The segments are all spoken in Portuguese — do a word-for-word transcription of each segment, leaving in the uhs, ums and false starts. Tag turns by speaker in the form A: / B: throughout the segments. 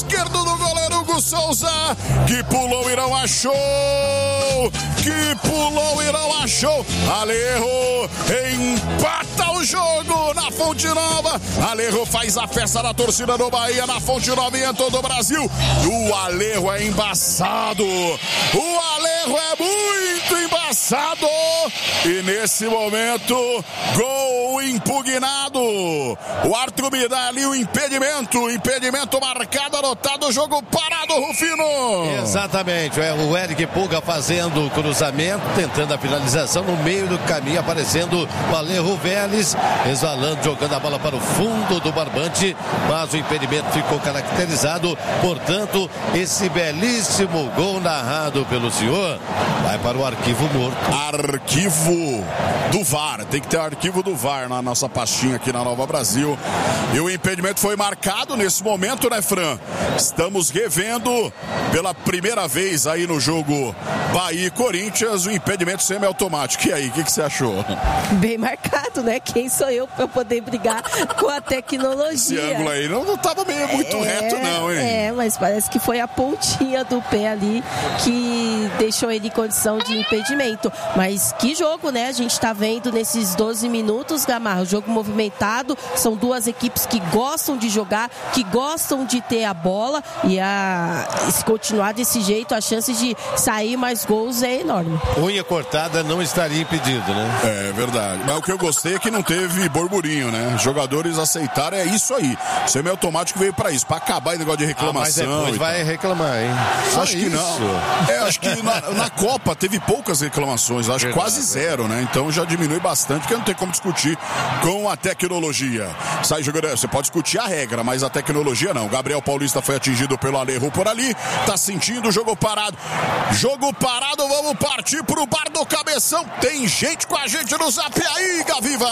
A: esquerdo do goleiro Hugo Souza, que pulou e não achou, que pulou e não achou. Alejo empata o jogo na Fonte Nova. Alejo faz a festa da torcida do Bahia na Fonte Nova e em todo o Brasil. O Alejo é embaçado, o Alejo é muito embaçado. E nesse momento, gol impugnado. O árbitro me dá ali o impedimento, impedimento marcado, anotado, jogo parado, Rufino.
B: Exatamente, é o Eric Pulga fazendo o cruzamento, tentando a finalização, no meio do caminho aparecendo o Alejo Vélez, resvalando, jogando a bola para o fundo do barbante, mas o impedimento ficou caracterizado, portanto, esse belíssimo gol narrado pelo senhor vai para o arquivo morto.
A: Arquivo do V A R, tem que ter arquivo do V A R na nossa pastinha aqui na Nova Brasil. E o impedimento foi marcado nesse momento, né, Fran? Estamos revendo pela primeira vez aí no jogo Bahia e Corinthians o impedimento semiautomático. E aí, o que, que você achou?
C: Bem marcado, né? Quem sou eu para poder brigar com a tecnologia?
A: Esse ângulo aí não, não tava meio muito
C: é,
A: reto, não, hein?
C: É, mas parece que foi a pontinha do pé ali que deixou ele em condição de impedimento. Mas que jogo, né? A gente tá vendo nesses doze minutos, Gamarra, o jogo movimentado, são duas equipes que gostam de jogar, que gostam de ter a bola, e a, se continuar desse jeito, a chance de sair mais gols é enorme.
B: Unha cortada não estaria impedido, né?
A: É verdade. Mas o que eu gostei é que não teve burburinho, né? Os jogadores aceitaram, é isso aí. O semiautomático veio pra isso, pra acabar o negócio de reclamação.
B: Ah, mas depois vai reclamar, hein?
A: Só acho que isso. não. É, acho que na, na Copa teve poucas reclamações, acho que quase zero, né? Então já diminui bastante, porque não tem como discutir com a tecnologia. Sai jogando, você pode discutir a regra, mas a tecnologia não. Gabriel Paulista foi atingido pelo Alejo por ali, tá sentindo o jogo parado. Jogo parado, vamos partir pro bar do Cabeção. Tem gente com a gente no Zap aí, Gaviva!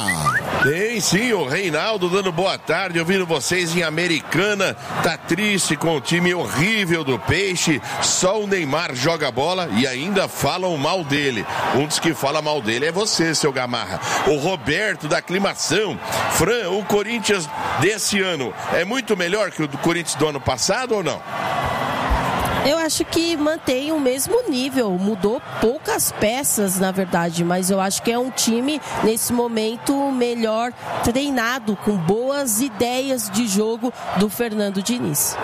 D: Tem sim, o Reinaldo dando boa tarde, ouvindo vocês em Americana. Tá triste com o time horrível do Peixe, só o Neymar joga bola e ainda falam mal dele. Um dos que fala mal dele é você, seu Gamarra. O Roberto da Aclimação. Fran, o Corinthians desse ano é muito melhor que o do Corinthians do ano passado ou não?
C: Eu acho que mantém o mesmo nível, mudou poucas peças, na verdade, mas eu acho que é um time, nesse momento, melhor treinado, com boas ideias de jogo do Fernando Diniz.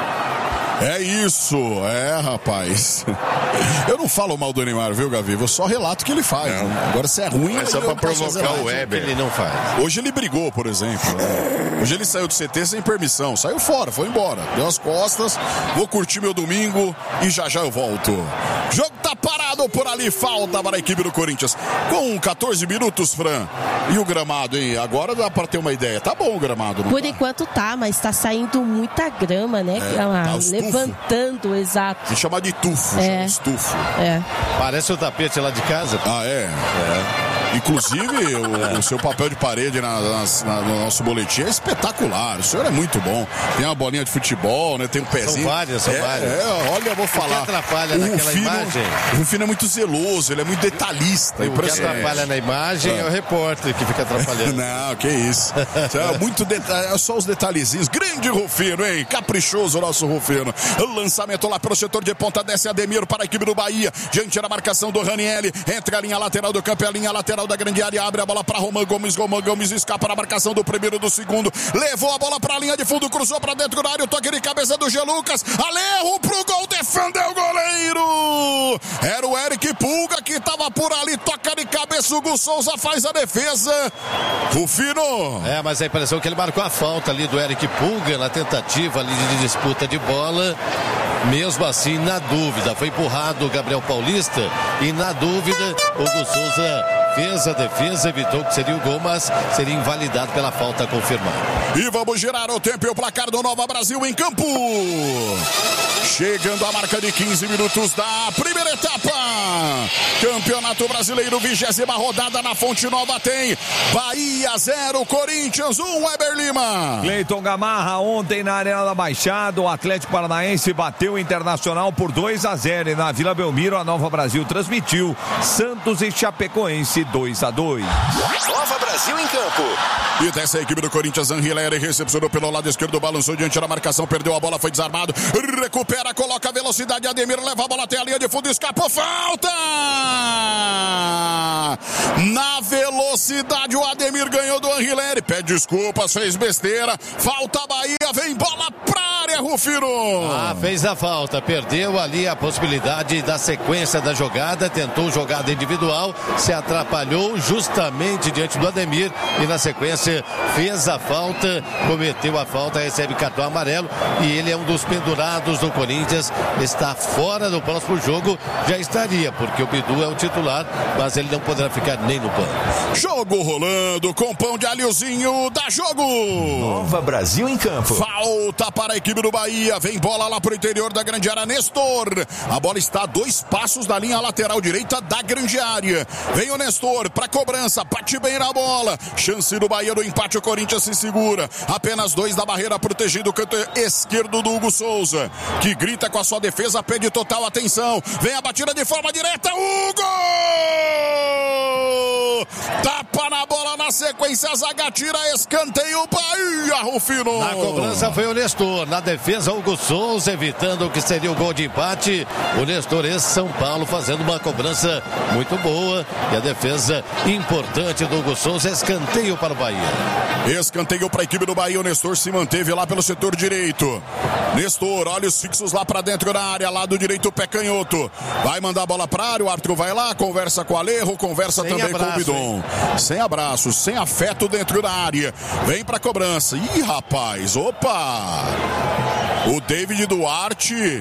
A: É isso, é, rapaz. Eu não falo mal do Neymar, viu, Gavi? Eu só relato o que ele faz. Né? Agora, se é ruim,
D: é só pra provocar o Weber.
B: Ele não faz.
A: Hoje ele brigou, por exemplo. Né? Hoje ele saiu do C T sem permissão. Saiu fora, foi embora. Deu as costas. Vou curtir meu domingo e já já eu volto. O jogo tá parado por ali. Falta para a equipe do Corinthians. Com catorze minutos, Fran. E o gramado, hein? Agora dá para ter uma ideia. Tá bom o gramado, não
C: Por
A: tá?
C: enquanto tá, mas tá saindo muita grama, né?
A: É, tá
C: levantando, exato.
A: Se chama de tufo,
C: é.
A: chama de estufo.
C: É.
B: Parece o tapete lá de casa.
A: Ah, é? É. Inclusive, o, o seu papel de parede na, na, na, no nosso boletim é espetacular. O senhor é muito bom. Tem uma bolinha de futebol, né? Tem um pezinho.
B: São várias, são
A: é,
B: várias.
A: É, olha, eu vou falar.
B: O que atrapalha
A: o
B: naquela
A: Rufino,
B: imagem?
A: O Rufino é muito zeloso, ele é muito detalhista.
B: O que atrapalha na imagem é. é o repórter que fica atrapalhando.
A: Não, que isso. É, muito detalhe, é só os detalhezinhos. Grande Rufino, hein? Caprichoso o nosso Rufino. Lançamento lá pelo setor de ponta, desce Ademir para a equipe do Bahia. Diante da marcação do Ranieri. Entra a linha lateral do campo, é a linha lateral da grande área. Abre a bola para Roman Gomes. Roman Gomes escapa na marcação do primeiro e do segundo. Levou a bola para a linha de fundo, cruzou para dentro da área. O toque de cabeça do G. Lucas. Alejo pro gol, defendeu o goleiro. Era o Eric Pulga que estava por ali. Toca de cabeça, o Hugo Souza faz a defesa. Rufino.
B: É, mas a impressão é que ele marcou a falta ali do Eric Pulga na tentativa ali de disputa de bola. Mesmo assim, na dúvida, foi empurrado o Gabriel Paulista e na dúvida, o Hugo Souza fez a defesa, evitou que seria o gol, mas seria invalidado pela falta confirmada.
A: E vamos girar o tempo e o placar do Nova Brasil em campo. Chegando a marca de quinze minutos da primeira etapa. Campeonato Brasileiro, vigésima rodada na Fonte Nova tem Bahia zero, Corinthians um, Weber Lima.
E: Cleiton Gamarra, ontem na Arena da Baixada, o Atlético Paranaense bateu o Internacional por dois a zero e na Vila Belmiro a Nova Brasil transmitiu Santos e Chapecoense dois a dois.
F: Nova Brasil. Brasil em Campo.
A: E dessa equipe do Corinthians, Anrileri recepcionou pelo lado esquerdo, balançou diante da marcação, perdeu a bola, foi desarmado, recupera, coloca a velocidade, Ademir leva a bola até a linha de fundo, escapou, falta! Na velocidade o Ademir ganhou do Anrileri, pede desculpas, fez besteira, falta a Bahia, vem bola pra área, Rufino!
B: Ah, fez a falta, perdeu ali a possibilidade da sequência da jogada, tentou jogada individual, se atrapalhou justamente diante do Ademir e na sequência fez a falta, cometeu a falta, recebe cartão amarelo e ele é um dos pendurados do Corinthians, está fora do próximo jogo, já estaria, porque o Bidu é o titular, mas ele não poderá ficar nem no banco.
A: Jogo rolando, com pão de alhozinho, dá jogo!
F: Nova Brasil em Campo.
A: Falta para a equipe do Bahia, vem bola lá pro interior da grande área, Nestor, a bola está a dois passos da linha lateral direita da grande área, vem o Nestor pra cobrança, bate bem na bola, chance do Bahia do empate, o Corinthians se segura, apenas dois da barreira protegendo o canto esquerdo do Hugo Souza, que grita com a sua defesa, pede total atenção, vem a batida de forma direta, Hugo! Tapa na bola na sequência, a zaga tira, escanteio, Bahia, Rufino!
B: Na cobrança foi o Nestor, na defesa Hugo Souza, evitando o que seria o gol de empate, o Nestor ex-São Paulo fazendo uma cobrança muito boa e a defesa importante do Hugo Souza, escanteio para o Bahia.
A: Escanteio para a equipe do Bahia, o Nestor se manteve lá pelo setor direito. Nestor, olhos fixos lá para dentro da área, lado direito, pé canhoto. Vai mandar a bola para a área, o árbitro vai lá, conversa com o Alejo, conversa sem também abraço, com o Bidon. Hein? Sem abraço, sem afeto dentro da área. Vem para a cobrança. Ih, rapaz, opa! O David Duarte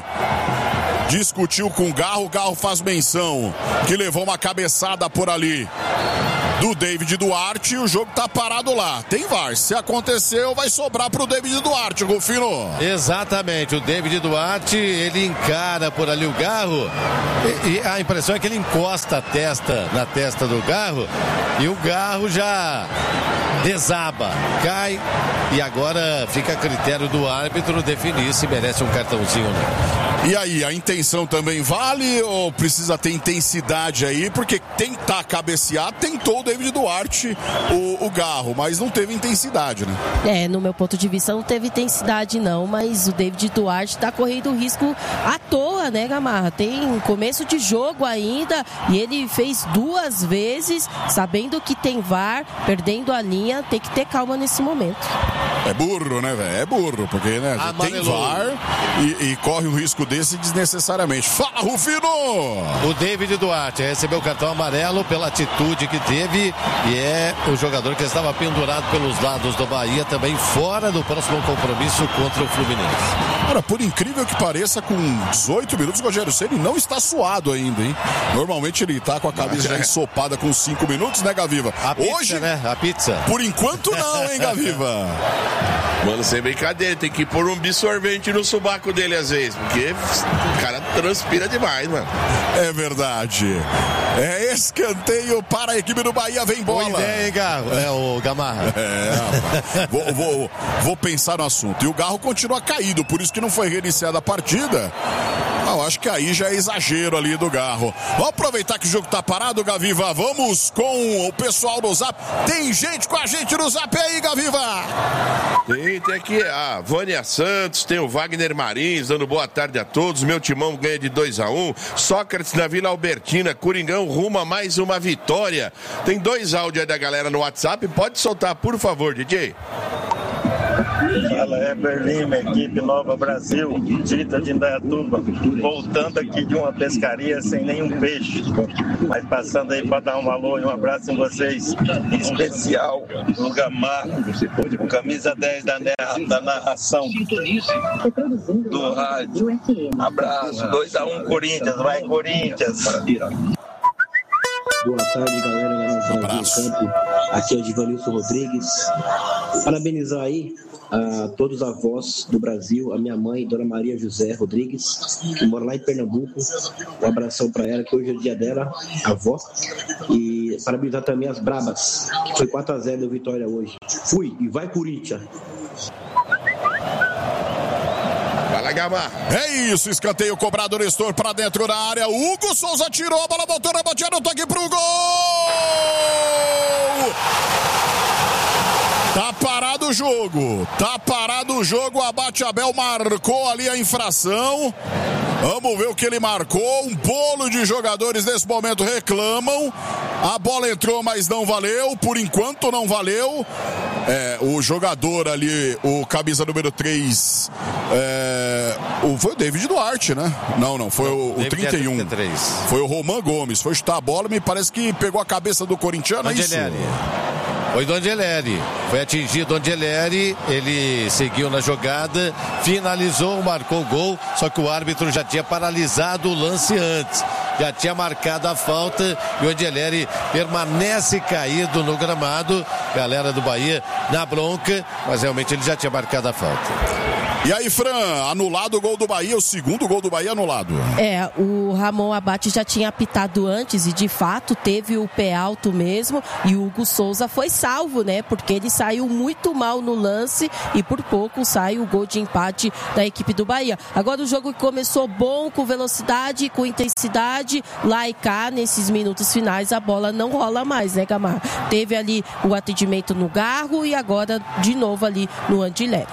A: discutiu com o Garro, o Garro faz menção que levou uma cabeçada por ali do David Duarte e o jogo tá parado lá. Tem V A R. Se aconteceu, vai sobrar pro David Duarte, Rufino.
B: Exatamente. O David Duarte, ele encara por ali o Garro e, e a impressão é que ele encosta a testa na testa do Garro e o Garro já desaba, cai e agora fica a critério do árbitro definir se merece um cartãozinho ou não.
A: E aí, a intenção também vale ou precisa ter intensidade aí? Porque tentar cabecear, tentou o David Duarte, o, o Garro, mas não teve intensidade, né?
C: É, no meu ponto de vista não teve intensidade não, mas o David Duarte tá correndo risco à toa, né, Gamarra? Tem começo de jogo ainda e ele fez duas vezes, sabendo que tem V A R, perdendo a linha, tem que ter calma nesse momento.
A: É burro, né, velho? É burro, porque, né, tem V A R e, e corre o risco desse desnecessariamente. Fala, Rufino!
B: O David Duarte recebeu o cartão amarelo pela atitude que teve e é o jogador que estava pendurado pelos lados do Bahia, também fora do próximo compromisso contra o Fluminense.
A: Cara, por incrível que pareça, com dezoito minutos, o Rogério Ceni não está suado ainda, hein? Normalmente ele tá com a cabeça já ensopada com cinco minutos, né, Gaviva?
B: A pizza,
A: Hoje,
B: né? A pizza.
A: Por enquanto não, hein, Gaviva?
D: Mano, sem brincadeira, tem que pôr um absorvente no sobaco dele às vezes, porque o cara transpira demais, mano.
A: É verdade. É escanteio para a equipe do Bahia, vem bola.
B: Boa ideia, hein, Garro? É o Gamarra.
A: É, vou, vou, vou pensar no assunto. E o Garro continua caído, por isso que não foi reiniciada a partida. Eu acho que aí já é exagero ali do Garro. Vamos aproveitar que o jogo tá parado, Gaviva. Vamos com o pessoal do Zap. Tem gente com a gente no Zap aí, Gaviva.
D: Tem, tem aqui a Vânia Santos, tem o Wagner Marins, dando boa tarde a todos. Meu timão ganha de dois a um. Sócrates na Vila Albertina, Coringão rumo a mais uma vitória. Tem dois áudios aí da galera no WhatsApp. Pode soltar, por favor, D J.
G: Fala, Heber Lima, equipe Nova Brasil, Dita de Indaiatuba, voltando aqui de uma pescaria sem nenhum peixe, mas passando aí para dar um alô e um abraço em vocês, em especial no Gamarra, com camisa dez da, da narração do rádio. Abraço, dois a um Corinthians, vai Corinthians!
H: Boa tarde, galera da Nossa Brasil Campo. Aqui é o Givanilson Rodrigues. Parabenizar aí a todos os avós do Brasil, a minha mãe, Dona Maria José Rodrigues, que mora lá em Pernambuco. Um abração para ela, que hoje é o dia dela, avó. E parabenizar também as Brabas, que foi quatro a zero do Vitória hoje. Fui, e vai Corinthians!
A: É isso, escanteio cobrado, Nestor para dentro da área. Hugo Souza tirou, a bola voltou na batida, no toque pro gol! Tá parado o jogo. Tá parado o jogo. Abate Abel marcou ali a infração. Vamos ver o que ele marcou. Um bolo de jogadores nesse momento reclamam. A bola entrou, mas não valeu. Por enquanto não valeu. É, o jogador ali, o camisa número três, é, o, foi o David Duarte, né? Não, não, foi o, o trinta e um. Foi o Roman Gomes. Foi chutar a bola, me parece que pegou a cabeça do corintiano, é isso?
B: Foi do Angeleri, foi atingido o Angeleri, ele seguiu na jogada, finalizou, marcou o gol, só que o árbitro já tinha paralisado o lance antes, já tinha marcado a falta e o Angeleri permanece caído no gramado, galera do Bahia na bronca, mas realmente ele já tinha marcado a falta.
A: E aí, Fran, anulado o gol do Bahia, o segundo gol do Bahia anulado.
C: É, o Ramon Abate já tinha apitado antes e de fato teve o pé alto mesmo e o Hugo Souza foi salvo, né? Porque ele saiu muito mal no lance e por pouco sai o gol de empate da equipe do Bahia. Agora o jogo começou bom, com velocidade, com intensidade, lá e cá, nesses minutos finais a bola não rola mais, né, Gamar? Teve ali o atendimento no Garro e agora de novo ali no Andileri.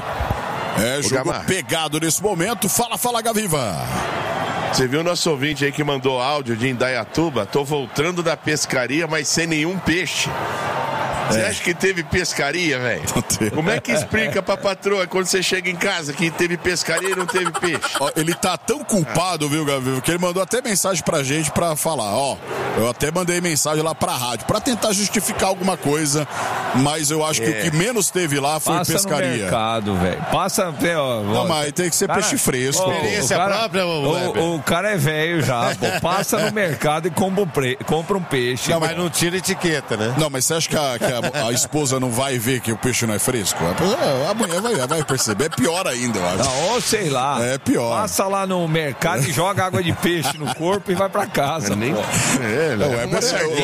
A: É, jogo pegado nesse momento. Fala, fala, Gaviva.
D: Você viu o nosso ouvinte aí que mandou áudio de Indaiatuba? Tô voltando da pescaria, mas sem nenhum peixe. Você é. acha que teve pescaria, velho? Como é que explica pra patroa quando você chega em casa que teve pescaria e não teve peixe?
A: Ó, ele tá tão culpado, ah. viu, Gaviva, que ele mandou até mensagem pra gente pra falar, ó, eu até mandei mensagem lá pra rádio, pra tentar justificar alguma coisa, mas eu acho é. que o que menos teve lá foi
E: Passa
A: pescaria.
E: No mercado, velho. Passa, ó,
A: não, mas tem que ser cara, peixe fresco.
B: Experiência
E: cara,
B: própria,
E: o, o cara é velho já, pô. Passa no mercado e compra um, pre... compra um peixe.
B: Não, mas não tira etiqueta, né?
A: Não, mas você acha que a, que a, a esposa não vai ver que o peixe não é fresco? A mulher vai, vai perceber. É pior ainda, eu acho.
E: Não, ou sei lá.
A: É pior.
E: Passa lá no mercado e joga água de peixe no corpo e vai pra casa.
A: Nem... É, não, o Weber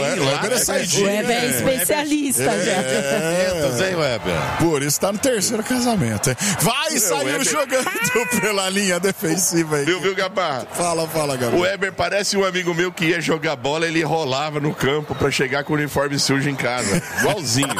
A: é saidinho.
C: O Weber é especialista
A: é,
C: já.
A: É,
B: hein, Weber?
A: Por isso tá no terceiro casamento. Vai sair jogando pela linha defensiva aí.
D: Viu, viu, Gabá?
A: Fala, fala, Gabá.
D: O Weber parece um amigo meu que ia jogar bola, ele rolava no campo pra chegar com o uniforme sujo em casa. Igualzinho.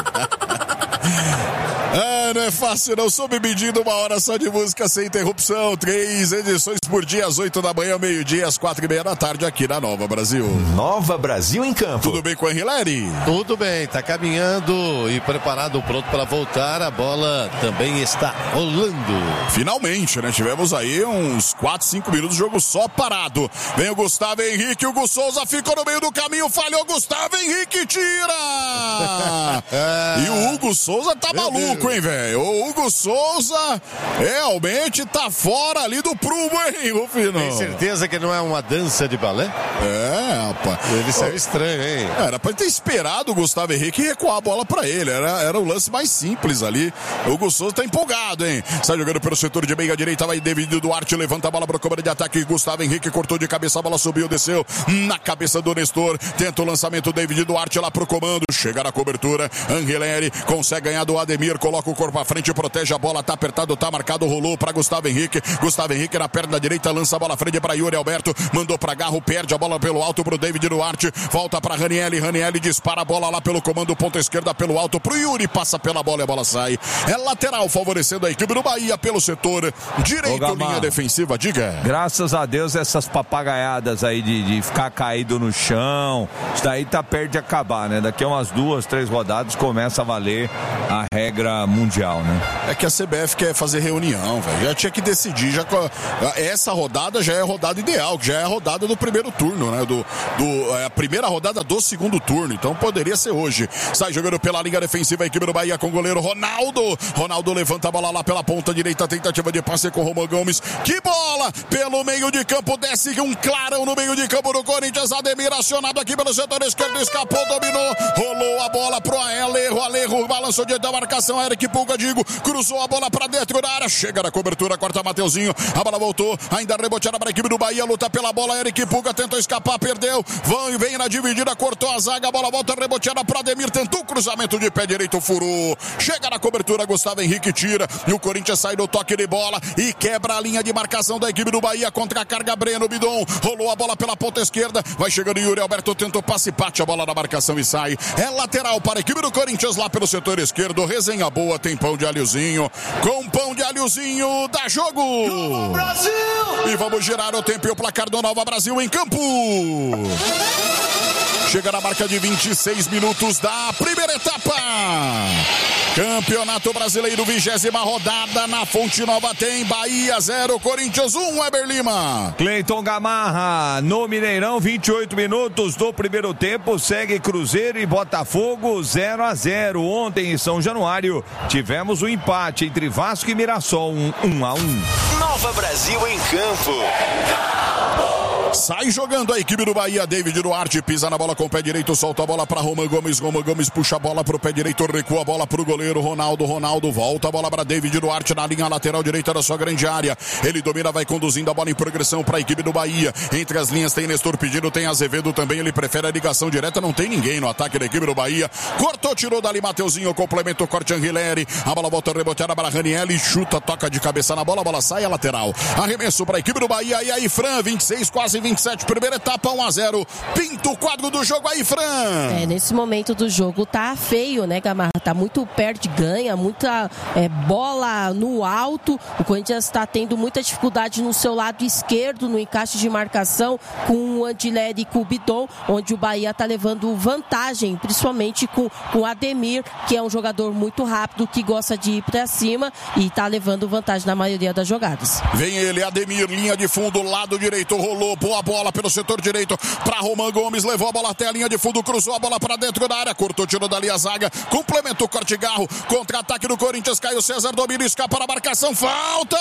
A: Ah, não é fácil não, sob medida, uma hora só de música sem interrupção, três edições por dia, às oito da manhã, meio-dia, às quatro e meia da tarde, aqui na Nova Brasil.
F: Nova Brasil em campo.
A: Tudo bem com o Henrileri?
B: Tudo bem, tá caminhando e preparado, pronto para voltar, a bola também está rolando.
A: Finalmente, né, tivemos aí uns quatro, cinco minutos, jogo só parado. Vem o Gustavo Henrique, o Hugo Souza ficou no meio do caminho, falhou, Gustavo Henrique tira! E o Hugo Souza tá Meu maluco, Deus. hein, velho? O Hugo Souza realmente tá fora ali do prumo, hein, Rufino?
B: Tem certeza que não é uma dança de balé?
A: É, rapaz.
B: Ele saiu estranho, hein?
A: Era pra ter esperado o Gustavo Henrique recuar a bola pra ele. Era, era o lance mais simples ali. O Hugo Souza tá empolgado, hein? Sai jogando pelo setor de meia direita, vai David Duarte, levanta a bola pra cobra de ataque. Gustavo Henrique cortou de cabeça, a bola subiu, desceu na cabeça do Nestor. Tenta o lançamento, David Duarte lá pro comando. Chega na cobertura, Angeleri consegue ganhar do Ademir, coloca o corpo à frente, protege a bola, tá apertado, tá marcado, rolou pra Gustavo Henrique. Gustavo Henrique na perna direita, lança a bola à frente pra Yuri Alberto, mandou pra Garro, perde a bola pelo alto pro David Duarte, volta pra Ranielli, Ranielli dispara a bola lá pelo comando, ponta esquerda pelo alto pro Yuri, passa pela bola e a bola sai. É lateral, favorecendo a equipe do Bahia pelo setor direito, Ô, linha defensiva, diga.
E: Graças a Deus essas papagaiadas aí de, de ficar caído no chão, isso daí tá perto de acabar, né? Daqui a umas duas, três rodadas começa a valer a regra mundial, né?
A: É que a C B F quer fazer reunião, velho. Já tinha que decidir. Já, essa rodada já é a rodada ideal, que já é a rodada do primeiro turno, né? Do, do, é a primeira rodada do segundo turno. Então poderia ser hoje. Sai jogando pela linha defensiva a equipe do Bahia com o goleiro Ronaldo. Ronaldo levanta a bola lá pela ponta direita. Tentativa de passe com o Roman Gomes. Que bola! Pelo meio de campo. Desce um clarão no meio de campo do Corinthians. Ademir acionado aqui pelo setor esquerdo. Escapou, dominou. Rolou a bola pro Alejo. Alejo balançou de da marcação. Eric Pulga digo, cruzou a bola pra dentro da área, chega na cobertura, corta Mateuzinho, a bola voltou, ainda reboteada para a equipe do Bahia, luta pela bola, Eric Puga tentou escapar, perdeu, vão e vem na dividida, cortou a zaga, a bola volta reboteada para Ademir, tentou o cruzamento de pé direito, furou, chega na cobertura, Gustavo Henrique tira, e o Corinthians sai do toque de bola e quebra a linha de marcação da equipe do Bahia contra a carga Breno Bidon, rolou a bola pela ponta esquerda, vai chegando Yuri Alberto, tentou passe, bate a bola na marcação e sai, é lateral para a equipe do Corinthians lá pelo setor esquerdo, resenha boa, tem pão de alhozinho, com pão de alhozinho, dá jogo! Brasil! E vamos girar o tempo e o placar do Nova Brasil em campo. Chega na marca de vinte e seis minutos da primeira etapa. Campeonato Brasileiro, vigésima rodada. Na Fonte Nova tem Bahia zero, Corinthians um, Weber Lima.
E: Cleiton Gamarra, no Mineirão, vinte e oito minutos do primeiro tempo. Segue Cruzeiro e Botafogo zero a zero. Ontem em São Januário tivemos o um empate entre Vasco e Mirassol, um a um.
F: Nova Brasil em campo.
A: Sai jogando a equipe do Bahia, David Duarte pisa na bola com o pé direito, solta a bola para Roman Gomes, Roman Gomes puxa a bola para o pé direito, recua a bola para o goleiro Ronaldo, Ronaldo volta a bola para David Duarte na linha lateral direita da sua grande área, ele domina, vai conduzindo a bola em progressão para a equipe do Bahia, entre as linhas tem Nestor pedindo, tem Azevedo também, ele prefere a ligação direta, não tem ninguém no ataque da equipe do Bahia, cortou, tirou dali Mateuzinho, complemento, corte Anguilleri, a bola volta reboteada para Ranielli, chuta, toca de cabeça na bola, a bola sai a lateral, arremesso para a equipe do Bahia, e aí Fran, vinte e seis, quase vinte e sete, primeira etapa, um a zero, pinta o quadro do jogo aí, Fran.
C: É, nesse momento do jogo tá feio, né, Gamarra? Tá muito perto de ganha, muita é, bola no alto, o Corinthians tá tendo muita dificuldade no seu lado esquerdo, no encaixe de marcação, com o Andileri e com o Bidon, onde o Bahia tá levando vantagem, principalmente com, com o Ademir, que é um jogador muito rápido, que gosta de ir pra cima e tá levando vantagem na maioria das jogadas.
A: Vem ele, Ademir, linha de fundo, lado direito, rolou, boa bola pelo setor direito para Roman Gomes, levou a bola até a linha de fundo, cruzou a bola para dentro da área, cortou, tirou dali a zaga, complementou o corte garro, contra-ataque do Corinthians, Caio César domina, escapa na marcação, falta!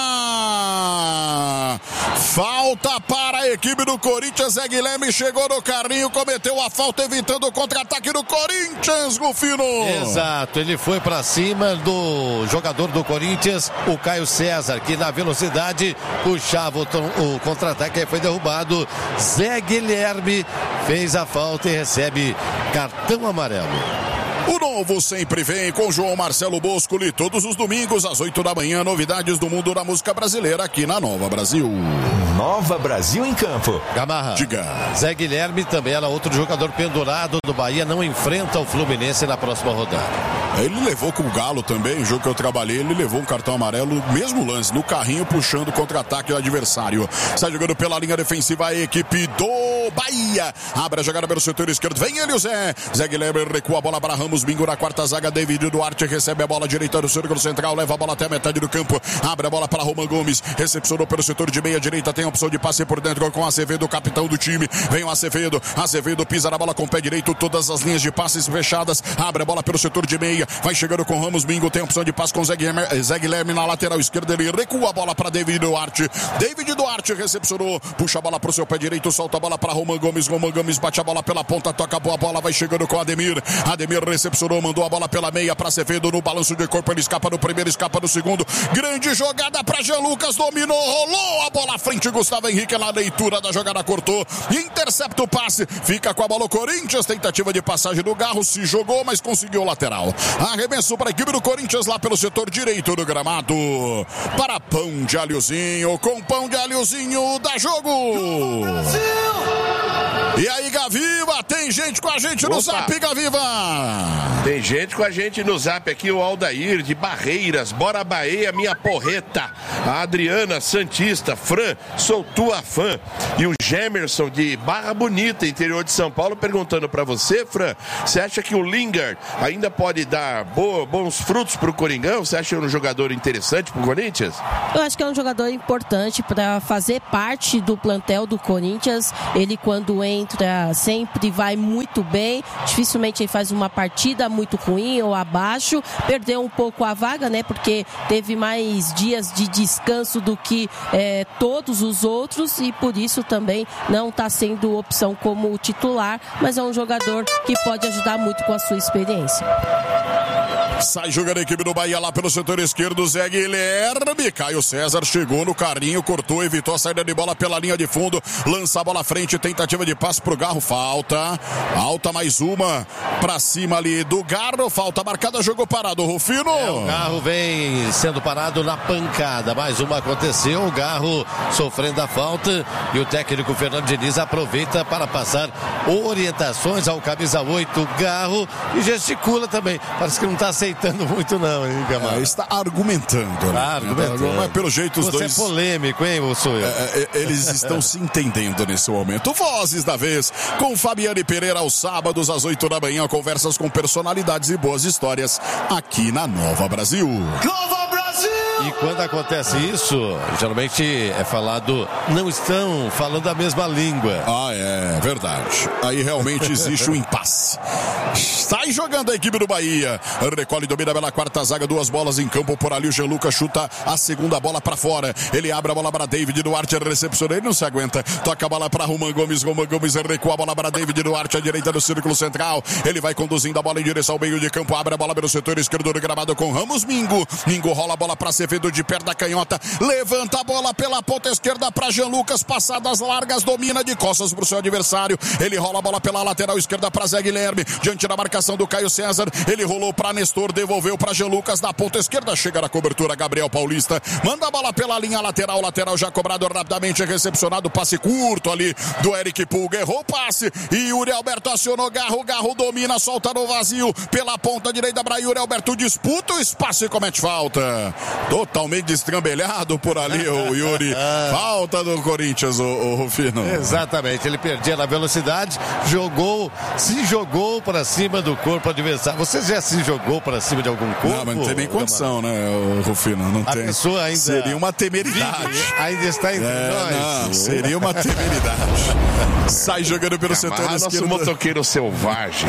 A: Falta para a equipe do Corinthians, Zé Guilherme chegou no carrinho, cometeu a falta, evitando o contra-ataque do Corinthians, Rufino!
B: Exato, ele foi para cima do jogador do Corinthians, o Caio César, que na velocidade puxava o, o contra-ataque e foi derrubado. Zé Guilherme fez a falta e recebe cartão amarelo.
A: O novo sempre vem com João Marcelo Boscoli, todos os domingos às oito da manhã, novidades do mundo da música brasileira aqui na Nova Brasil.
F: Nova Brasil em campo.
B: Gamarra.
A: Diga.
B: Zé Guilherme também era outro jogador pendurado do Bahia, não enfrenta o Fluminense na próxima rodada.
A: Ele levou com o Galo também, o jogo que eu trabalhei, ele levou um cartão amarelo, mesmo lance, no carrinho, puxando o contra-ataque do adversário. Está jogando pela linha defensiva a equipe do Bahia. Abre a jogada pelo setor esquerdo, vem ele o Zé. Zé Guilherme recua a bola para Ramos Bingo na quarta zaga, David Duarte recebe a bola direita do círculo central, leva a bola até a metade do campo, abre a bola para Roman Gomes, recepcionou pelo setor de meia direita, tem a opção de passe por dentro com Azevedo, capitão do time, vem o Azevedo, Azevedo pisa na bola com o pé direito, todas as linhas de passes fechadas, abre a bola pelo setor de meia, vai chegando com Ramos Bingo, tem a opção de passe com Zé Guilherme, Zé Guilherme na lateral esquerda, ele recua a bola para David Duarte, David Duarte recepcionou, puxa a bola pro seu pé direito, solta a bola para Roman Gomes, Roman Gomes bate a bola pela ponta, toca a boa bola, vai chegando com Ademir, Ademir recepcionou, mandou a bola pela meia para Azevedo no balanço de corpo, ele escapa no primeiro, escapa no segundo, grande jogada para Jean Lucas, dominou, rolou a bola à frente, Gustavo Henrique na leitura da jogada, cortou, intercepta o passe, fica com a bola o Corinthians, tentativa de passagem do Garro, se jogou, mas conseguiu o lateral, arremesso para a equipe do Corinthians lá pelo setor direito do gramado, para pão de alhozinho, com pão de alhozinho, dá jogo! E aí, Gaviva, tem gente com a gente no
D: Opa.
A: Zap, Gaviva!
D: Tem gente com a gente no Zap aqui, o Aldair de Barreiras, bora Bahia, minha porreta. A Adriana Santista, Fran, sou tua fã. E o Gemerson de Barra Bonita, interior de São Paulo, perguntando pra você, Fran, você acha que o Lingard ainda pode dar boa, bons frutos pro Coringão? Você acha um jogador interessante pro Corinthians?
C: Eu acho que é um jogador importante para fazer parte do plantel do Corinthians. Ele, quando entra, sempre vai muito bem. Dificilmente ele faz uma partida muito ruim ou abaixo. Perdeu um pouco a vaga, né? Porque teve mais dias de descanso do que é, todos os outros e por isso também não está sendo opção como titular, mas é um jogador que pode ajudar muito com a sua experiência.
A: Sai jogando a equipe do Bahia lá pelo setor esquerdo, Zé Guilherme. Caio César chegou no carrinho, cortou, evitou a saída de bola pela linha de fundo. Lança a bola à frente, tentativa de passe pro Garro. Falta. Alta mais uma pra cima ali do Garro. Falta marcada, jogo parado, Rufino.
B: É, o Garro vem sendo parado na pancada. Mais uma aconteceu, o Garro sofrendo a falta. E o técnico Fernando Diniz aproveita para passar orientações ao camisa oito, Garro. E gesticula também. Parece que não está aceitando muito não, hein, Gamal?
A: É, está argumentando, né?
B: Ah, argumentando.
A: Mas pelo jeito os
B: Você
A: dois...
B: é polêmico, hein, o senhor?
A: É, é, eles estão se entendendo nesse momento. Vozes da vez, com Fabiane Pereira aos sábados às oito da manhã, conversas com personalidades e boas histórias aqui na Nova Brasil.
B: Nova Brasil! E quando acontece isso, geralmente é falado, não estão falando a mesma língua.
A: Ah, é verdade. Aí realmente existe um impasse. Sai jogando a equipe do Bahia. Recolhe, domina pela quarta zaga, duas bolas em campo. Por ali o Jean Lucas chuta a segunda bola pra fora. Ele abre a bola para David Duarte, recepciona, ele não se aguenta. Toca a bola para Roman Gomes. Roman Gomes recua a bola para David Duarte, à direita do círculo central. Ele vai conduzindo a bola em direção ao meio de campo. Abre a bola pelo setor esquerdo do gramado com Ramos Mingo. Mingo rola a bola para Acevedo de perto da canhota. Levanta a bola pela ponta esquerda para Jean Lucas. Passadas largas, domina de costas pro seu adversário. Ele rola a bola pela lateral esquerda para Zé Guilherme. Diante da marcação do Caio César. Ele rolou para Nestor, devolveu para Jean Lucas na ponta esquerda. Chega na cobertura Gabriel Paulista. Manda a bola pela linha lateral. Lateral já cobrado rapidamente, recepcionado. Passe curto ali do Eric Pulga. Errou o passe. E Yuri Alberto acionou Garro. Garro domina, solta no vazio. Pela ponta direita para Yuri Alberto. Disputa o espaço e comete falta. Totalmente destrambelhado por ali o Yuri. Falta do Corinthians, o, o Rufino.
B: Exatamente. Ele perdia na velocidade. Jogou, se jogou para cima do corpo adversário. Você já se jogou para cima de algum corpo?
A: Não, mas não tem nem condição, né, o Rufino? Não
B: a
A: tem.
B: Pessoa ainda
A: seria uma temeridade.
B: Vive, ainda está entre
A: é,
B: nós.
A: Não, seria uma temeridade. Sai jogando pelo setor esquerdo.
D: Nosso motoqueiro selvagem.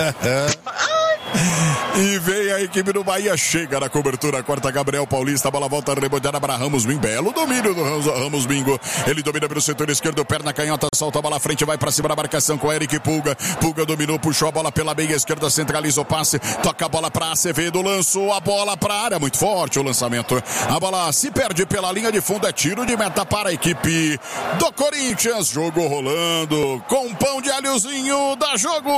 A: E vem a equipe do Bahia, chega na cobertura, corta Gabriel Paulista, a bola volta reboteada para Ramos Mingo, belo domínio do Ramos Mingo, ele domina pelo setor esquerdo, perna canhota, solta a bola à frente, vai para cima da marcação com Eric Pulga, Pulga dominou, puxou a bola pela meia esquerda, centraliza o passe, toca a bola para Acevedo, lançou a bola para a área, muito forte o lançamento, a bola se perde pela linha de fundo, é tiro de meta para a equipe do Corinthians, jogo rolando, com pão de alhozinho, dá jogo!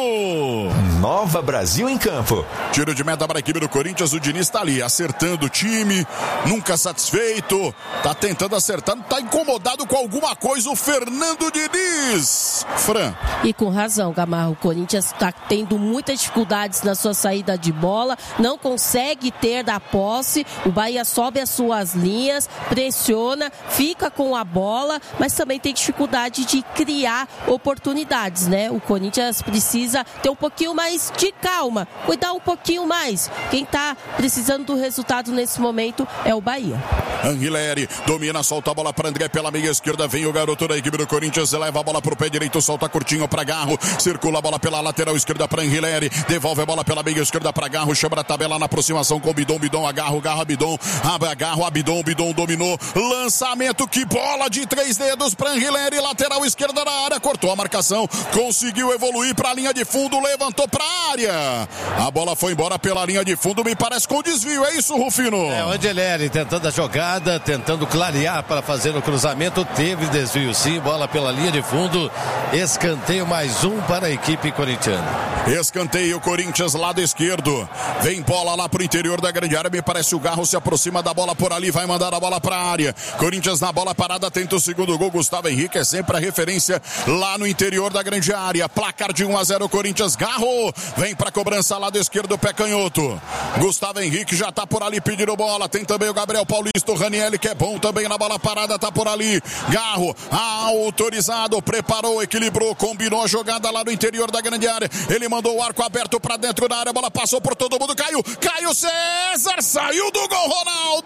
F: Nova Brasil em campo.
A: Tiro de meta para a equipe do Corinthians, o Diniz está ali, acertando o time, nunca satisfeito, tá tentando acertar, tá incomodado com alguma coisa o Fernando Diniz. Fran.
C: E com razão, Gamarro, o Corinthians está tendo muitas dificuldades na sua saída de bola, não consegue ter da posse, o Bahia sobe as suas linhas, pressiona, fica com a bola, mas também tem dificuldade de criar oportunidades, né? O Corinthians precisa ter um pouquinho mais de calma, cuidar um pouquinho mais. Quem está precisando do resultado nesse momento é o Bahia.
A: Anguilere domina, solta a bola para André pela meia esquerda, vem o garoto da equipe do Corinthians, leva a bola pro pé direito, solta curtinho para Garro, circula a bola pela lateral esquerda para Anguilere, devolve a bola pela meia esquerda para Garro, chama a tabela na aproximação com Bidon, Bidon, agarro, Garro, Abidon, agarro, Abidon, Bidon dominou, lançamento, que bola de três dedos para Anguilere, lateral esquerda na área, cortou a marcação, conseguiu evoluir para a linha de fundo, levantou para a área, a bola foi embora pela linha de fundo, me parece com desvio, é isso, Rufino?
B: É, o Angeleri tentando a jogada, tentando clarear para fazer o cruzamento, teve desvio sim, bola pela linha de fundo, escanteio mais um para a equipe corintiana.
A: Escanteio, Corinthians, lado esquerdo, vem bola lá pro interior da grande área, me parece o Garro se aproxima da bola por ali, vai mandar a bola para a área, Corinthians na bola parada, tenta o segundo gol, Gustavo Henrique é sempre a referência lá no interior da grande área, placar de um a zero, Corinthians, Garro, vem para cobrança lado esquerdo, pé canhoto, Gustavo Henrique já tá por ali pedindo bola, tem também o Gabriel Paulista, o Raniel que é bom também na bola parada, tá por ali, Garro, autorizado, preparou, equilibrou, combinou a jogada lá no interior da grande área, ele mandou o arco aberto pra dentro da área, a bola passou por todo mundo, caiu, Caio César, saiu do gol, Ronaldo!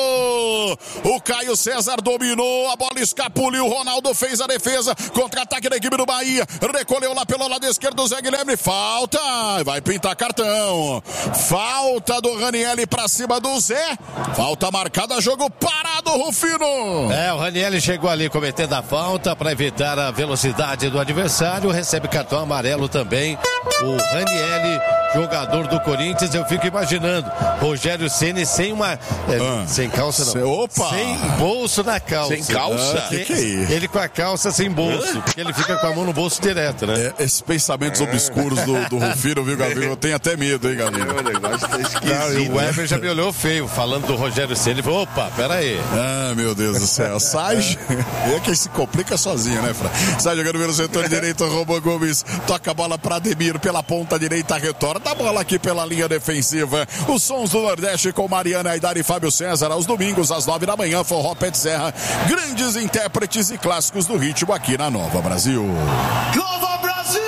A: O Caio César dominou, a bola escapuliu, Ronaldo fez a defesa, contra-ataque da equipe do Bahia, recolheu lá pelo lado esquerdo, Zé Guilherme, falta, vai pintar cartão. Falta do Ranieri pra cima do Zé. Falta marcada, jogo parado, Rufino.
B: É, o Ranieri chegou ali cometendo a falta para evitar a velocidade do adversário. Recebe cartão amarelo também. O Ranieri, jogador do Corinthians, eu fico imaginando. Rogério Ceni sem uma... É,
A: ah,
B: sem calça não.
A: Cê, opa!
B: Sem bolso na calça.
D: Sem calça?
A: Ah, que que é isso?
B: Ele com a calça sem bolso, porque ele fica com a mão no bolso direto, né?
A: É, esses pensamentos obscuros do, do Rufino, viu, Gabriel? Eu tenho até medo, hein, Gabriel?
D: O negócio tá esquisito.
B: Não, o Weber já me olhou feio, falando do Rogério Ceni. Ele falou, opa, peraí.
A: Ah, meu Deus do céu. Sai, é que se complica sozinho, né, Fra? Sai jogando pelo setor direito, Robo Gomes toca a bola para Ademir pela ponta direita, retorna a bola aqui pela linha defensiva. Os sons do Nordeste com Mariana Aidar e Fábio César, aos domingos, às nove da manhã, Forró Pé de Serra. Grandes intérpretes e clássicos do ritmo aqui na Nova Brasil.
I: Nova Brasil!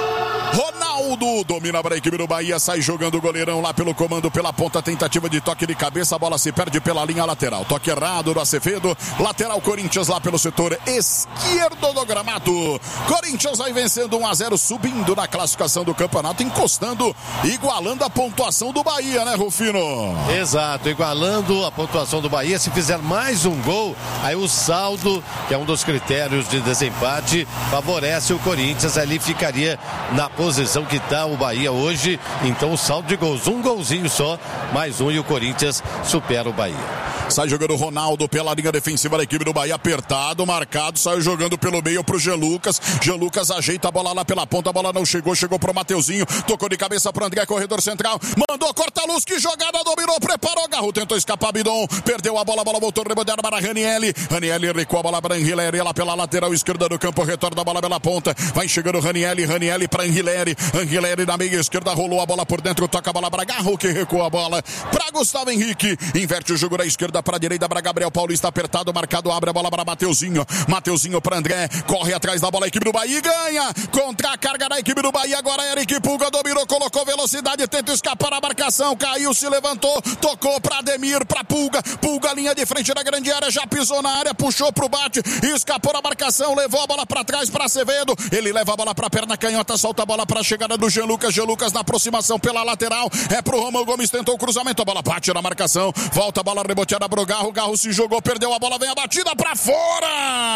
A: Ronaldo domina para a equipe do Bahia, sai jogando o goleirão lá pelo comando, pela ponta, tentativa de toque de cabeça, a bola se perde pela linha lateral. Toque errado do Acevedo, lateral Corinthians lá pelo setor esquerdo do gramado. Corinthians vai vencendo um a zero, subindo na classificação do campeonato, encostando, igualando a pontuação do Bahia, né, Rufino?
B: Exato, igualando a pontuação do Bahia. Se fizer mais um gol, aí o saldo, que é um dos critérios de desempate, favorece o Corinthians, ali ficaria na posição que está o Bahia hoje. Então o saldo de gols, um golzinho só, mais um, e o Corinthians supera o Bahia.
A: Sai jogando o Ronaldo pela linha defensiva da equipe do Bahia, apertado, marcado, saiu jogando pelo meio pro Jean Lucas. Jean Lucas ajeita a bola lá pela ponta, a bola não chegou, chegou pro Mateuzinho, tocou de cabeça pro André, corredor central, mandou corta a luz, que jogada, dominou, preparou, Garro, tentou escapar, Bidon, perdeu a bola, a bola voltou, reboteada para Ranieri, Ranieri recuou a bola para Anguilera, ela pela lateral esquerda do campo, retorna a bola pela ponta, vai chegando Ranieri, Ranieri para Anguilera, Anguilera na meia esquerda, rolou a bola por dentro, toca a bola para Garro, que recua a bola para Gustavo Henrique, inverte o jogo da esquerda para a direita, para Gabriel Paulista, apertado, marcado, abre a bola para Mateuzinho, Mateuzinho para André, corre atrás da bola, a equipe do Bahia ganha, contra a carga da equipe do Bahia, agora Eric Pulga dominou, colocou velocidade, tenta escapar a marcação, caiu, se levantou, tocou para Ademir, para Pulga, Pulga linha de frente da grande área, já pisou na área, puxou pro bate, escapou a marcação, levou a bola para trás para Acevedo, ele leva a bola para a perna canhota, solta a bola para a chegada do Jean Lucas, Jean Lucas na aproximação pela lateral, é pro Romão Gomes, tentou o cruzamento, a bola bate na marcação, volta a bola reboteada pro Garro, Garro se jogou, perdeu a bola, vem a batida pra fora,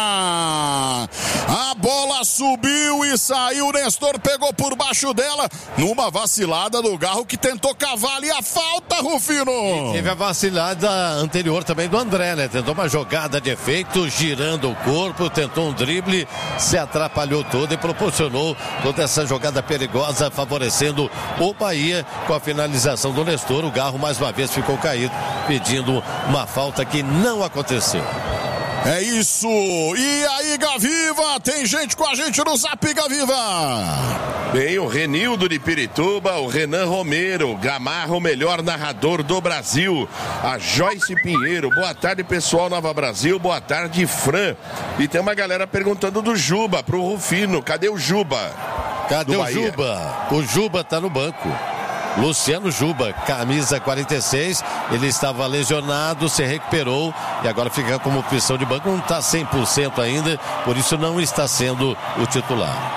A: a bola subiu e saiu, Nestor pegou por baixo dela, numa vacilada do Garro, que tentou cavar ali a falta, Rufino.
B: E teve a vacilada anterior também do André, né? Tentou uma jogada de efeito, girando o corpo, tentou um drible, se atrapalhou todo e proporcionou toda essa jogada perigosa, favorecendo o Bahia com a finalização do Nestor. O Garro mais uma vez ficou caído, pedindo uma falta que não aconteceu.
A: É isso, e aí, Gaviva, tem gente com a gente no Zap, Gaviva.
D: Bem, o Renildo de Pirituba, o Renan Romero, Gamarra, o melhor narrador do Brasil, a Joyce Pinheiro, boa tarde pessoal, Nova Brasil, boa tarde Fran, e tem uma galera perguntando do Juba, pro Rufino, cadê o Juba?
B: Cadê o Juba? O Juba tá no banco. Luciano Juba, camisa quarenta e seis, ele estava lesionado, se recuperou e agora fica como opção de banco, não está cem por cento ainda, por isso não está sendo o titular.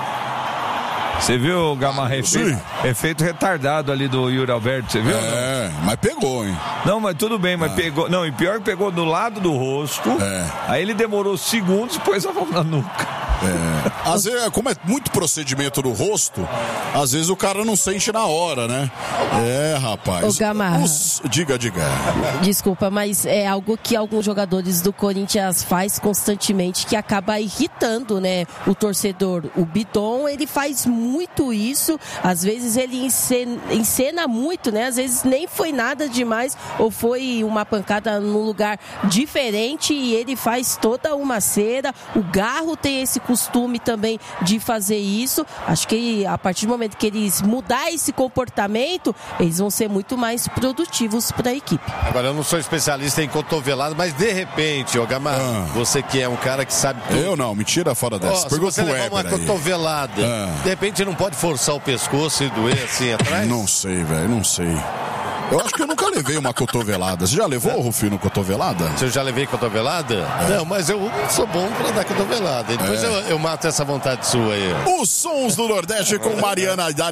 E: Você viu, Gamarra, ah, efeito, efeito retardado ali do Yuri Alberto, você viu?
A: É, não? Mas pegou, hein?
E: Não, mas tudo bem, mas ah. pegou, não, e pior que pegou do lado do rosto, é. Aí ele demorou segundos e pôs a mão na nuca.
A: É. Às vezes, como é muito procedimento do rosto, às vezes o cara não sente na hora, né? É, rapaz.
C: Ô, Gamarra.
A: Os... Diga, diga.
C: Desculpa, mas é algo que alguns jogadores do Corinthians faz constantemente, que acaba irritando, né, o torcedor. O Bidon, ele faz muito isso, às vezes ele encena, encena muito, né? Às vezes nem foi nada demais, ou foi uma pancada num lugar diferente e ele faz toda uma cera. O Garro tem esse costume também de fazer isso. Acho que a partir do momento que eles mudar esse comportamento, eles vão ser muito mais produtivos para a equipe.
B: Agora, eu não sou especialista em cotovelada, mas de repente, ô Gamarra, ah. você que é um cara que sabe tudo.
A: Eu não, me tira fora dessa.
B: Oh, se você levar uma cotovelada, ah. de repente não pode forçar o pescoço e doer assim atrás?
A: Não sei, velho, não sei. Eu acho que eu nunca levei uma cotovelada. Você já levou, é. Rufino, cotovelada?
B: Você já levei cotovelada? É. Não, mas eu sou bom pra dar cotovelada. Depois é. eu, eu mato essa vontade sua aí.
A: Os sons do Nordeste com Mariana Aidar